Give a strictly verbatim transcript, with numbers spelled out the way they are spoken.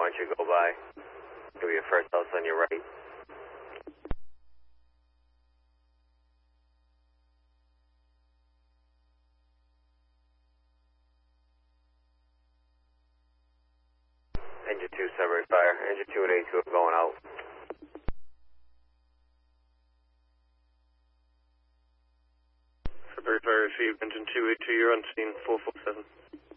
why don't you go by? It'll be your first house on your right. Engine two, Sunbury Fire. Engine two and A two are going out. Sunbury Fire received. Engine two, A two, you're on scene four four seven.